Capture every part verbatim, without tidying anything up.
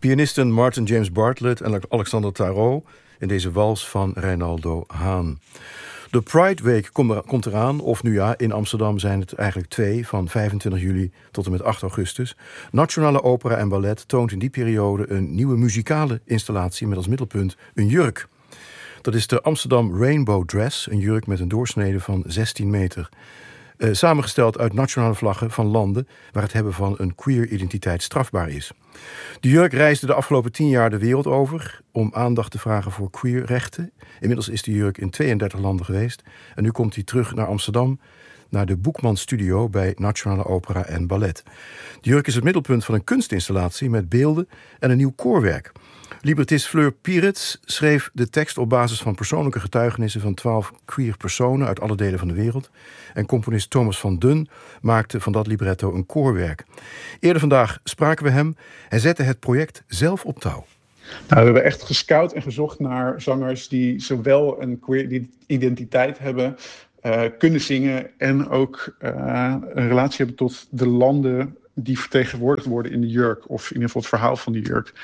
Pianisten Martin James Bartlett en Alexander Tarot in deze wals van Reinaldo Haan. De Pride Week komt eraan, of nu ja, in Amsterdam zijn het eigenlijk twee, van vijfentwintig juli tot en met acht augustus. Nationale Opera en Ballet toont in die periode een nieuwe muzikale installatie met als middelpunt een jurk. Dat is de Amsterdam Rainbow Dress, een jurk met een doorsnede van zestien meter. Uh, samengesteld uit nationale vlaggen van landen waar het hebben van een queer identiteit strafbaar is. De jurk reisde de afgelopen tien jaar de wereld over om aandacht te vragen voor queerrechten. Inmiddels is de jurk in tweeëndertig landen geweest en nu komt hij terug naar Amsterdam, naar de Boekman Studio bij Nationale Opera en Ballet. De jurk is het middelpunt van een kunstinstallatie met beelden en een nieuw koorwerk. Librettist Fleur Pierets schreef de tekst op basis van persoonlijke getuigenissen van twaalf queer personen uit alle delen van de wereld. En componist Thomas van Dun maakte van dat libretto een koorwerk. Eerder vandaag spraken we hem. Hij zette het project zelf op touw. Nou, we hebben echt gescout en gezocht naar zangers die zowel een queer identiteit hebben, uh, kunnen zingen en ook uh, een relatie hebben tot de landen die vertegenwoordigd worden in de jurk. Of in ieder geval het verhaal van die jurk.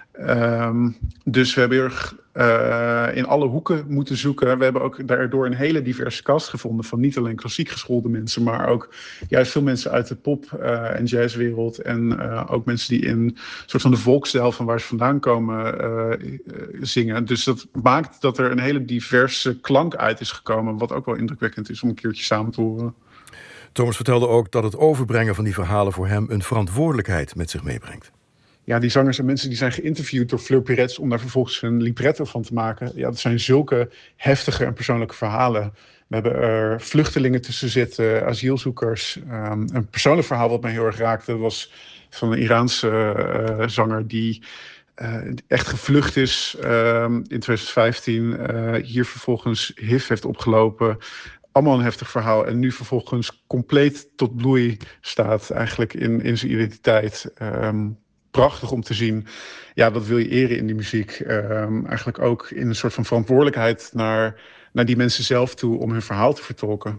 Um, dus we hebben heel erg uh, in alle hoeken moeten zoeken. We hebben ook daardoor een hele diverse cast gevonden van niet alleen klassiek geschoolde mensen, maar ook juist veel mensen uit de pop- uh, en jazzwereld en uh, ook mensen die in een soort van de volksstijl van waar ze vandaan komen uh, uh, zingen. Dus dat maakt dat er een hele diverse klank uit is gekomen, wat ook wel indrukwekkend is om een keertje samen te horen. Thomas vertelde ook dat het overbrengen van die verhalen voor hem een verantwoordelijkheid met zich meebrengt. Ja, die zangers en mensen die zijn geïnterviewd door Fleur Pierets om daar vervolgens een libretto van te maken. Ja, dat zijn zulke heftige en persoonlijke verhalen. We hebben er vluchtelingen tussen zitten, asielzoekers. Um, een persoonlijk verhaal wat mij heel erg raakte was van een Iraanse uh, zanger die uh, echt gevlucht is um, in twintig vijftien. Uh, hier vervolgens H I V heeft opgelopen. Allemaal een heftig verhaal. En nu vervolgens compleet tot bloei staat eigenlijk in, in zijn identiteit. Um, Prachtig om te zien. Ja, dat wil je eren in die muziek. Um, eigenlijk ook in een soort van verantwoordelijkheid naar, naar die mensen zelf toe om hun verhaal te vertolken.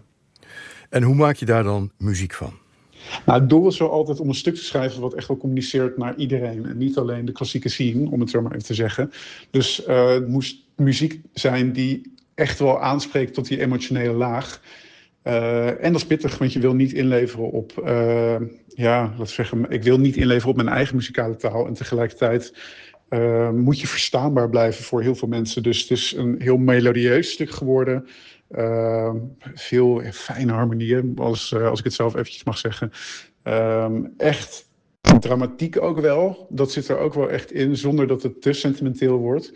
En hoe maak je daar dan muziek van? Nou, het doel is wel altijd om een stuk te schrijven wat echt wel communiceert naar iedereen. En niet alleen de klassieke scene, om het zo maar even te zeggen. Dus uh, het moest muziek zijn die echt wel aanspreekt tot die emotionele laag. Uh, en dat is pittig, want je wil niet inleveren op, uh, ja, laten we zeggen, ik wil niet inleveren op mijn eigen muzikale taal. En tegelijkertijd uh, moet je verstaanbaar blijven voor heel veel mensen. Dus het is een heel melodieus stuk geworden. Uh, veel fijne harmonieën, als, uh, als ik het zelf eventjes mag zeggen. Uh, echt dramatiek ook wel. Dat zit er ook wel echt in, zonder dat het te sentimenteel wordt.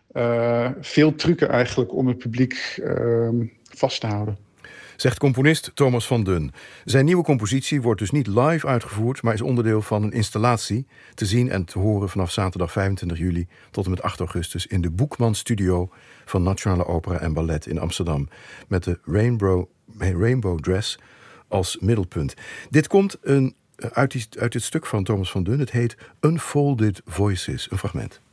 Uh, veel trucken eigenlijk om het publiek uh, vast te houden. Zegt componist Thomas van Dun. Zijn nieuwe compositie wordt dus niet live uitgevoerd, maar is onderdeel van een installatie te zien en te horen vanaf zaterdag vijfentwintig juli tot en met acht augustus in de Boekman Studio van Nationale Opera en Ballet in Amsterdam. Met de Rainbow, Rainbow Dress als middelpunt. Dit komt een, uit, die, uit dit stuk van Thomas van Dun. Het heet Unfolded Voices, een fragment.